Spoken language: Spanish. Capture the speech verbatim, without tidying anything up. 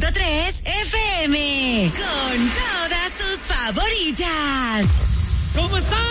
tres F M. Con todas tus favoritas. ¿Cómo están?